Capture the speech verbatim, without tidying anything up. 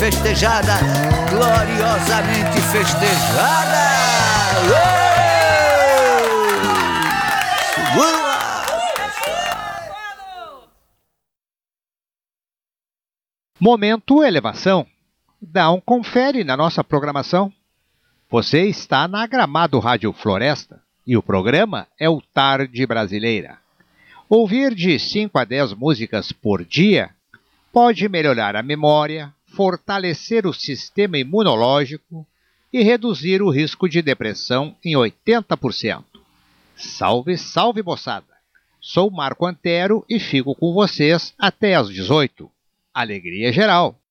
festejada, gloriosamente festejada. Segura, pessoal. Momento Elevação. Dá um confere na nossa programação. Você está na Gramado Rádio Floresta e o programa é o Tarde Brasileira. Ouvir de cinco a dez músicas por dia pode melhorar a memória, fortalecer o sistema imunológico e reduzir o risco de depressão em oitenta por cento. Salve, salve, moçada! Sou Marco Antero e fico com vocês até às dezoito. Alegria geral!